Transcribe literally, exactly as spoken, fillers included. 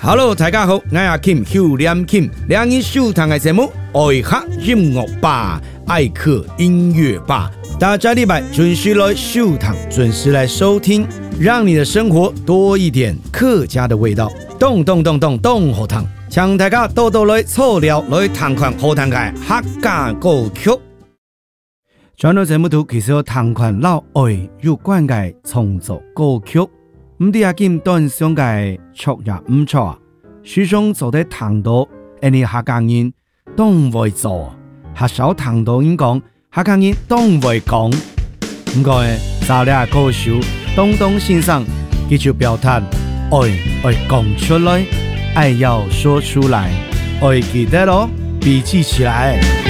Hello， 大家好，我係 Kim 邱念 Kim， 兩人收聽嘅節目愛客音樂吧，愛客音樂吧。大家禮拜準時來收聽，準時來收聽，讓你的生活多一點客家的味道。動動動動動好聽，請大家多多來湊料來談款好聽嘅客家歌曲。轉到節目圖，其實有談款老愛有關嘅創作歌曲。唔知阿金段上嘅曲也唔錯啊，書上做得談到，你客家人當會做，客少談到應講，客家人當會講。唔過查了歌手東東先生，佢就表達愛愛講出來，愛要說出來，愛記得咯，筆記起來。